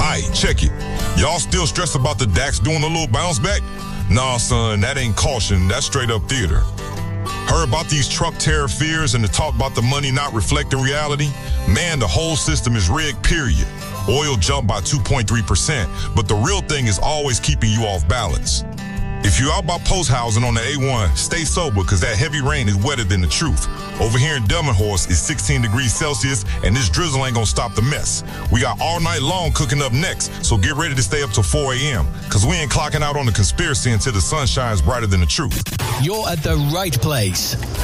Aight, check it. Y'all still stressed about the DAX doing a little bounce back? Nah, son, that ain't caution. That's straight up theater. Heard about these Trump tariff fears and the talk about the money not reflecting reality? Man, the whole system is rigged, period. Oil jumped by 2.3%, but the real thing is always keeping you off balance. If you're out by post housing on the A1, stay sober because that heavy rain is wetter than the truth. Over here in Delmenhorst, it's 16 degrees Celsius, and this drizzle ain't gonna stop the mess. We got all night long cooking up next, so get ready to stay up till 4 a.m. because we ain't clocking out on the conspiracy until the sun shines brighter than the truth. You're at the right place.